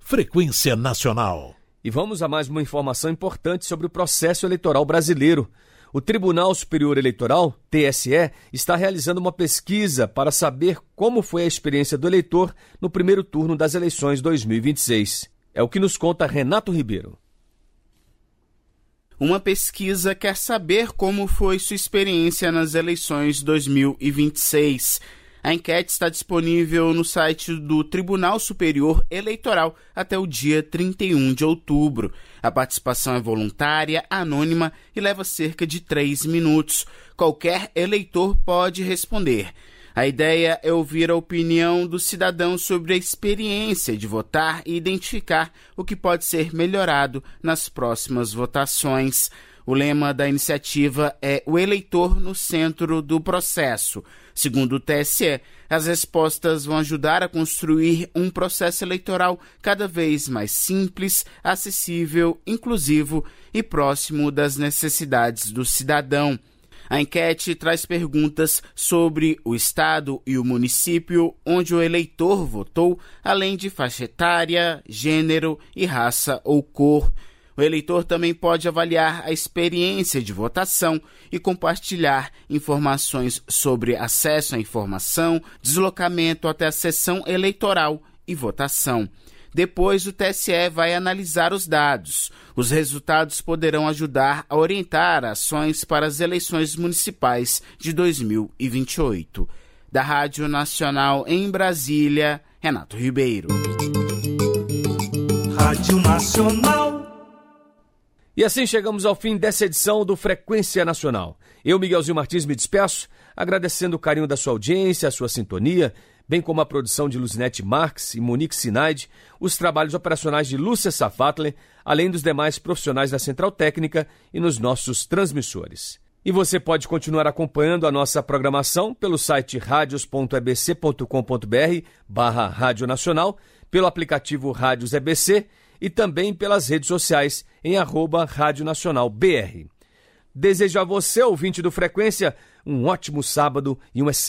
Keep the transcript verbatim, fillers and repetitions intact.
Frequência Nacional. E vamos a mais uma informação importante sobre o processo eleitoral brasileiro. O Tribunal Superior Eleitoral, T S E, está realizando uma pesquisa para saber como foi a experiência do eleitor no primeiro turno das eleições dois mil e vinte e seis. É o que nos conta Renato Ribeiro. Uma pesquisa quer saber como foi sua experiência nas eleições dois mil e vinte e seis. A enquete está disponível no site do Tribunal Superior Eleitoral até o dia trinta e um de outubro. A participação é voluntária, anônima e leva cerca de três minutos. Qualquer eleitor pode responder. A ideia é ouvir a opinião do cidadão sobre a experiência de votar e identificar o que pode ser melhorado nas próximas votações. O lema da iniciativa é o eleitor no centro do processo. Segundo o T S E, as respostas vão ajudar a construir um processo eleitoral cada vez mais simples, acessível, inclusivo e próximo das necessidades do cidadão. A enquete traz perguntas sobre o estado e o município onde o eleitor votou, além de faixa etária, gênero e raça ou cor. O eleitor também pode avaliar a experiência de votação e compartilhar informações sobre acesso à informação, deslocamento até a sessão eleitoral e votação. Depois, o T S E vai analisar os dados. Os resultados poderão ajudar a orientar ações para as eleições municipais de dois mil e vinte e oito. Da Rádio Nacional em Brasília, Renato Ribeiro. Rádio Nacional. E assim chegamos ao fim dessa edição do Frequência Nacional. Eu, Miguelzinho Martins, me despeço, agradecendo o carinho da sua audiência, a sua sintonia, bem como a produção de Luzinete Marques e Monique Sinaide, os trabalhos operacionais de Lúcia Safatler, além dos demais profissionais da Central Técnica e nos nossos transmissores. E você pode continuar acompanhando a nossa programação pelo site radios ponto e b c ponto com ponto b r barra Rádio Nacional, pelo aplicativo Rádios E B C e também pelas redes sociais em arroba Rádio Nacional B R. Desejo a você, ouvinte do Frequência, um ótimo sábado e um excelente